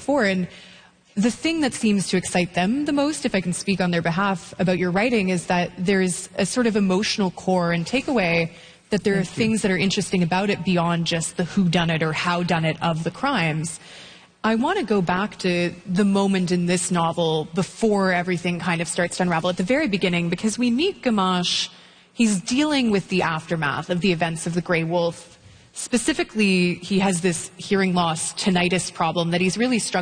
before. And the thing that seems to excite them the most, if I can speak on their behalf about your writing, is that there's a sort of emotional core and takeaway, that there are things that are interesting about it beyond just the whodunit or howdunit of the crimes. I want to go back to the moment in this novel before everything kind of starts to unravel at the very beginning, because we meet Gamache. He's dealing with the aftermath of the events of the Grey Wolf. Specifically, he has this hearing loss tinnitus problem that he's really struggling